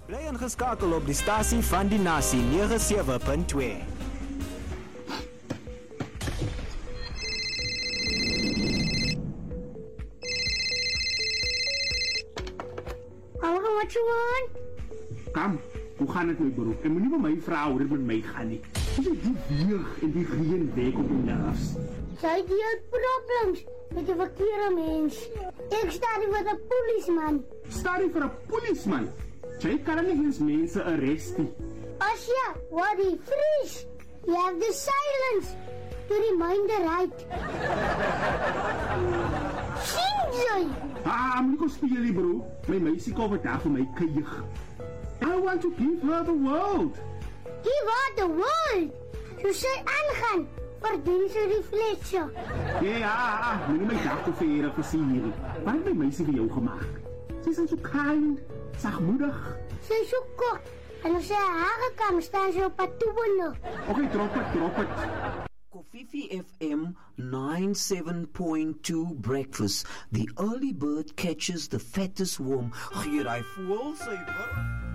Bly ingeskakel op die stasie van die nasie 97.2. Hallo, wat je want? Kom, hoe gaan het met broer? En moet niet met mijn vrouw hoe het met mij gaan niet. Is het die weeg en die geen week op je nerves? Zij die heeft problems met de verkeerde mens. Ik sta hier met een policeman. Sta je voor een policeman? Jij kan niet eens mensen arresten. Asja, what he freeze? You have the silence to remind the right. Sing jy? Moet ik ook spelen, bro? Mijn meisje komt daar voor mij keig. I want to give her the world. Give her the world. So sy aangaan, verdien sy die flesje. Ja, moet je mijn dag te veren versieren. Wat heeft mijn meisje voor jou gemaakt? Ze is zo kind, zachtmoedig. Sy is so kort, en as sy hare kam, staan sy op haar toebende. Oké, drop het. Kofifi FM 97.2 Breakfast. The early bird catches the fattest worm. Gee jy voel, suiwer?